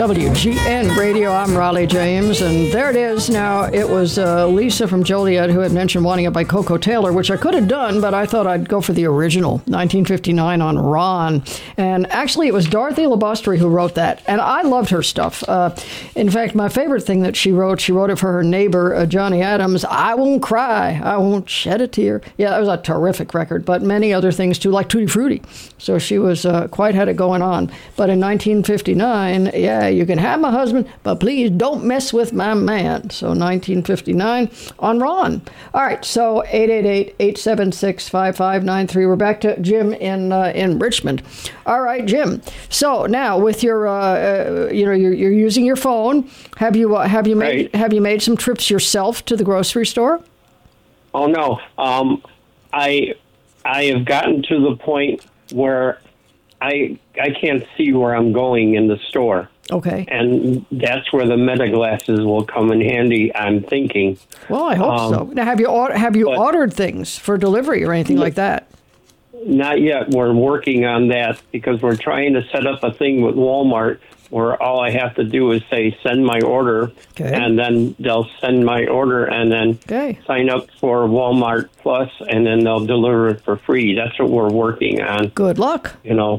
WGN Radio. I'm Raleigh James, and there it is. Now, it was Lisa from Joliet who had mentioned wanting it by Coco Taylor, which I could have done, but I thought I'd go for the original, 1959 on Ron. And actually, it was Dorothy Labostri who wrote that, and I loved her stuff. In fact, my favorite thing that she wrote it for her neighbor, Johnny Adams, I Won't Cry, I Won't Shed a Tear. Yeah, that was a terrific record, but many other things, too, like Tutti Frutti. So she was quite had it going on. But in 1959, yeah, you can have my husband, but please don't mess with my man. So 1959 on Ron. All right, so 888-876-5593. We're back to Jim in Richmond. All right, Jim. So now with your, you're using your phone. Have you made some trips yourself to the grocery store? Oh no, I have gotten to the point where I can't see where I'm going in the store. Okay. And that's where the meta glasses will come in handy, I'm thinking. Well, I hope so. Now, have you ordered things for delivery or anything like that? Not yet. We're working on that because we're trying to set up a thing with Walmart where all I have to do is say, send my order, and then they'll send my order and then sign up for Walmart Plus, and then they'll deliver it for free. That's what we're working on. Good luck. And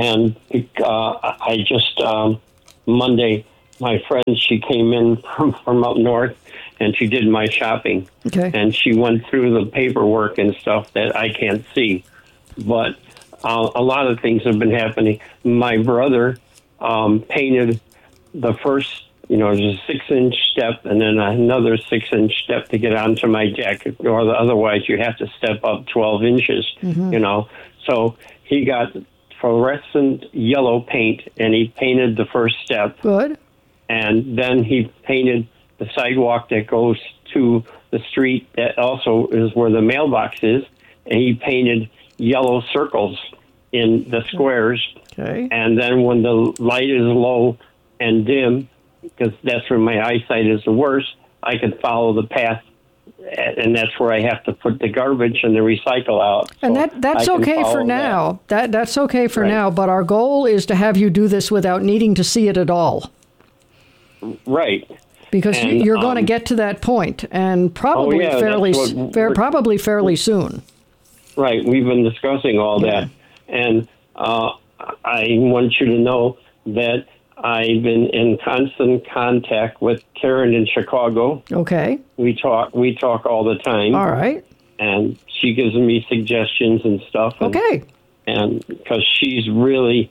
I just, Monday, my friend, she came in from up north, and she did my shopping. Okay. And she went through the paperwork and stuff that I can't see. But a lot of things have been happening. My brother painted the first, there's a 6-inch step and then another 6-inch step to get onto my deck, or otherwise you have to step up 12 inches, So he got fluorescent yellow paint and he painted the first step. Good. And then he painted the sidewalk that goes to the street that also is where the mailbox is, and he painted yellow circles in the squares. Okay. And then when the light is low and dim, because that's where my eyesight is the worst, I can follow the path, and that's where I have to put the garbage and the recycle out. And that's okay for now. That's okay for now, but our goal is to have you do this without needing to see it at all. Right. Because you're going to get to that point, and probably probably fairly soon. Right. We've been discussing all that. And I want you to know that I've been in constant contact with Karen in Chicago. Okay. We talk all the time. All right. And she gives me suggestions and stuff. Okay. And because she's really,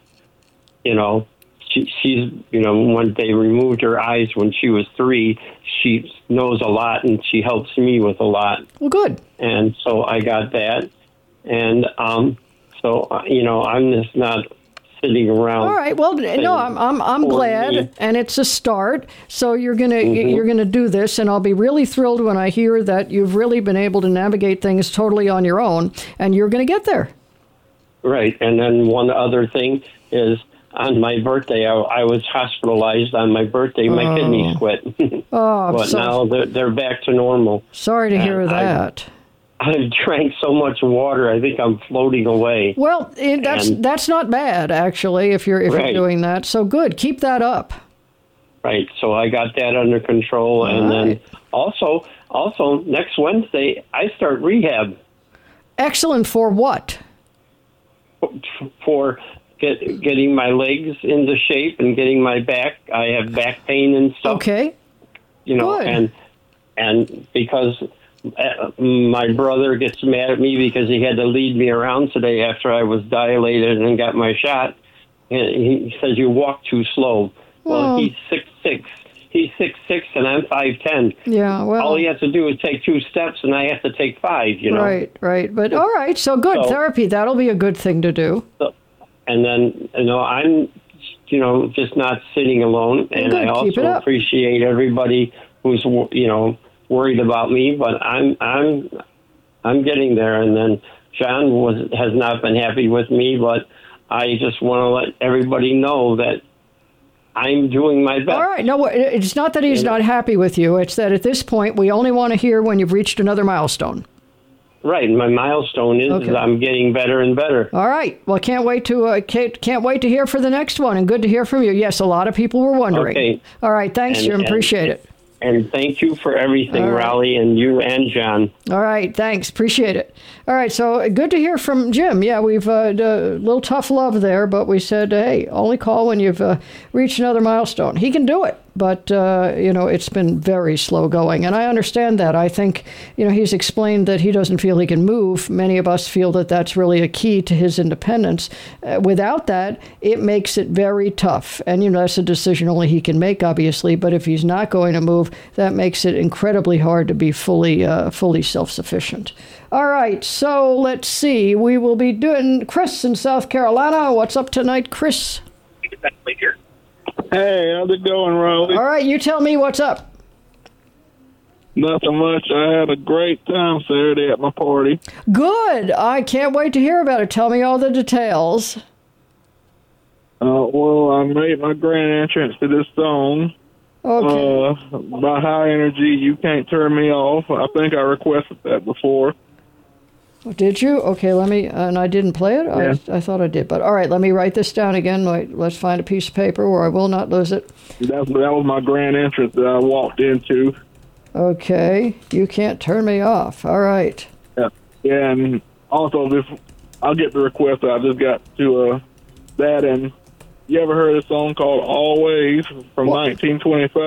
she's, when they removed her eyes when she was 3, she knows a lot and she helps me with a lot. Well, good. And so I got that. And I'm just not sitting around. All right. Well, no, I'm glad, and it's a start. So you're gonna do this, and I'll be really thrilled when I hear that you've really been able to navigate things totally on your own, and you're going to get there. Right. And then one other thing is, on my birthday, I was hospitalized on my birthday. My kidneys quit. But now they're back to normal. Sorry to hear that. I drank so much water, I think I'm floating away. Well, that's not bad, actually, if you're doing that. So good. Keep that up. Right. So I got that under control. And then also next Wednesday, I start rehab. Excellent. For what? For getting my legs into shape and getting my back. I have back pain and stuff. Okay. Good. And because my brother gets mad at me because he had to lead me around today after I was dilated and got my shot. And he says, you walk too slow. Well, he's 6'6". He's 6'6", and I'm 5'10". Yeah, well, all he has to do is take 2 steps, and I have to take 5. Right. But all right, so good therapy. That'll be a good thing to do. And then I'm, just not sitting alone, and I also appreciate everybody who's worried about me, but I'm getting there. And then John has not been happy with me, but I just want to let everybody know that I'm doing my best. All right. No, it's not that he's not happy with you. It's that at this point, we only want to hear when you've reached another milestone. Right. My milestone is Okay. I'm getting better and better. All right. Well, can't wait to hear for the next one, and good to hear from you. Yes, a lot of people were wondering. Okay. All right. Thanks, Jim. Appreciate it. And thank you for everything, All right. Raleigh, and you and John. All right, thanks. Appreciate it. All right, so good to hear from Jim. Yeah, we've a little tough love there, but we said, hey, only call when you've reached another milestone. He can do it, but, it's been very slow going, and I understand that. I think, he's explained that he doesn't feel he can move. Many of us feel that that's really a key to his independence. Without that, it makes it very tough, and, that's a decision only he can make, obviously, but if he's not going to move, that makes it incredibly hard to be fully self-sufficient. All right, so let's see. We will be doing Chris in South Carolina. What's up tonight, Chris? Hey, how's it going, Raleigh? All right, you tell me what's up. Nothing much. I had a great time Saturday at my party. Good. I can't wait to hear about it. Tell me all the details. Well, I made my grand entrance to this song. Okay. By High Energy, You Can't Turn Me Off. I think I requested that before. Did you? Okay, and I didn't play it? Yeah. I thought I did. But all right, let me write this down again. Wait, let's find a piece of paper where I will not lose it. That was my grand entrance that I walked into. Okay, You Can't Turn Me Off. All right. Yeah, and also, I'll get the request. I just got to that, and you ever heard a song called Always from 1925?